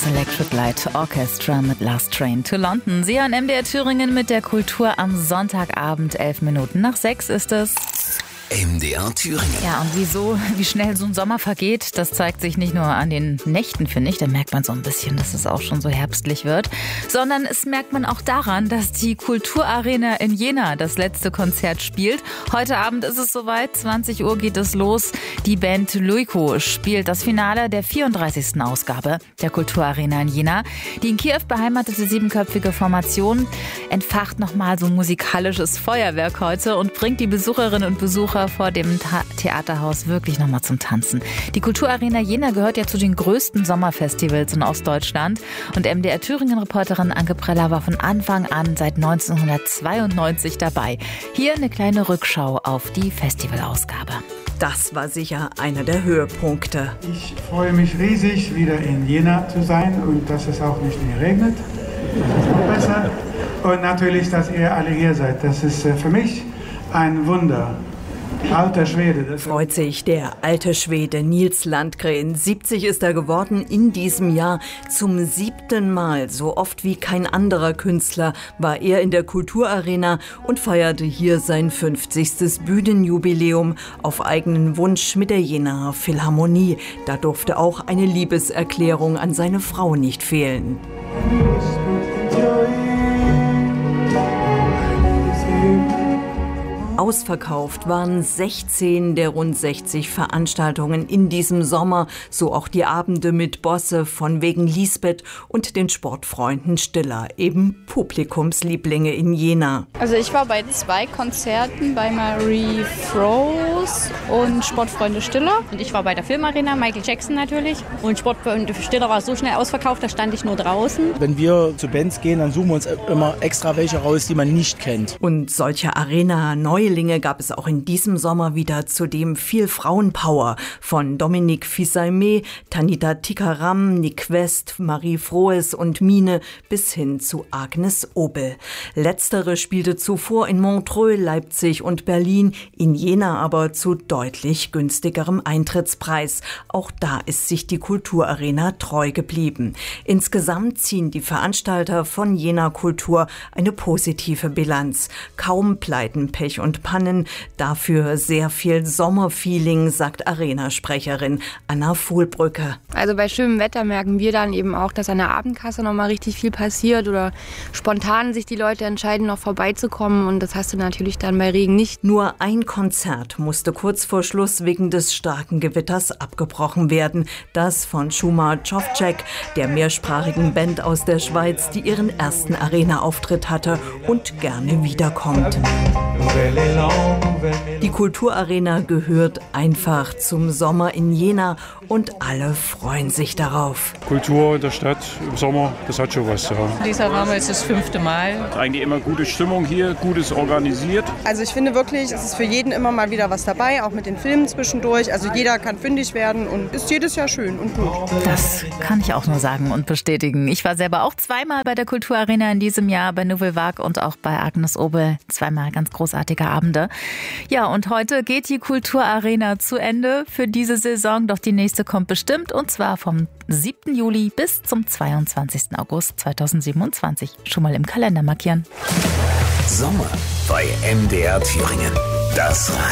das Electric Light Orchestra mit Last Train to London. Sie hören MDR Thüringen mit der Kultur am Sonntagabend. 11 Minuten nach 6 ist es. MDR Thüringen. Ja, und wie schnell so ein Sommer vergeht, das zeigt sich nicht nur an den Nächten, finde ich. Da merkt man so ein bisschen, dass es auch schon so herbstlich wird. Sondern es merkt man auch daran, dass die Kulturarena in Jena das letzte Konzert spielt. Heute Abend ist es soweit, 20 Uhr geht es los. Die Band Luiko spielt das Finale der 34. Ausgabe der Kulturarena in Jena. Die in Kiew beheimatete 7-köpfige Formation entfacht nochmal so ein musikalisches Feuerwerk heute und bringt die Besucherinnen und Besucher vor dem Theaterhaus wirklich nochmal zum Tanzen. Die Kulturarena Jena gehört ja zu den größten Sommerfestivals in Ostdeutschland. Und MDR Thüringen-Reporterin Anke Preller war von Anfang an seit 1992 dabei. Hier eine kleine Rückschau auf die Festivalausgabe. Das war sicher einer der Höhepunkte. Ich freue mich riesig, wieder in Jena zu sein und dass es auch nicht mehr regnet. Das ist noch besser. Und natürlich, dass ihr alle hier seid. Das ist für mich ein Wunder. Alter Schwede. Freut sich der alte Schwede Nils Landgren. 70 ist er geworden in diesem Jahr. Zum 7. Mal, so oft wie kein anderer Künstler, war er in der Kulturarena und feierte hier sein 50. Bühnenjubiläum auf eigenen Wunsch mit der Jenaer Philharmonie. Da durfte auch eine Liebeserklärung an seine Frau nicht fehlen. Ausverkauft waren 16 der rund 60 Veranstaltungen in diesem Sommer, so auch die Abende mit Bosse von wegen Lisbeth und den Sportfreunden Stiller, eben Publikumslieblinge in Jena. Also ich war bei 2 Konzerten, bei Marie Froese und Sportfreunde Stiller. Und ich war bei der Filmarena, Michael Jackson natürlich. Und Sportfreunde Stiller war so schnell ausverkauft, da stand ich nur draußen. Wenn wir zu Bands gehen, dann suchen wir uns immer extra welche raus, die man nicht kennt. Und solche Arena-Neulinge gab es auch in diesem Sommer wieder, zudem viel Frauenpower von Dominique Fils-Aimé, Tanita Tikaram, Nick West, Marie Froes und Mine bis hin zu Agnes Obel. Letztere spielte zuvor in Montreux, Leipzig und Berlin, in Jena aber zu deutlich günstigerem Eintrittspreis. Auch da ist sich die Kulturarena treu geblieben. Insgesamt ziehen die Veranstalter von Jena Kultur eine positive Bilanz. Kaum Pleiten, Pech und Pannen, dafür sehr viel Sommerfeeling, sagt Arena-Sprecherin Anna Vohlbrücke. Also bei schönem Wetter merken wir dann eben auch, dass an der Abendkasse noch mal richtig viel passiert oder spontan sich die Leute entscheiden, noch vorbeizukommen, und das hast du natürlich dann bei Regen nicht. Nur ein Konzert musste kurz vor Schluss wegen des starken Gewitters abgebrochen werden. Das von Shuma Czovcek, der mehrsprachigen Band aus der Schweiz, die ihren ersten Arena-Auftritt hatte und gerne wiederkommt. Die Kulturarena gehört einfach zum Sommer in Jena und alle freuen sich darauf. Kultur in der Stadt im Sommer, das hat schon was. Ja. Dieser Name ist das 5. Mal. Eigentlich immer gute Stimmung hier, gutes organisiert. Also ich finde wirklich, es ist für jeden immer mal wieder was dabei, auch mit den Filmen zwischendurch. Also jeder kann fündig werden und ist jedes Jahr schön und gut. Das kann ich auch nur sagen und bestätigen. Ich war selber auch 2-mal bei der Kulturarena in diesem Jahr, bei Nouvelle Vague und auch bei Agnes Obel. 2-mal ganz großartige Abende. Ja, und heute geht die Kulturarena zu Ende für diese Saison. Doch die nächste kommt bestimmt, und zwar vom 7. Juli bis zum 22. August 2027. Schon mal im Kalender markieren. Sommer bei MDR Thüringen. Das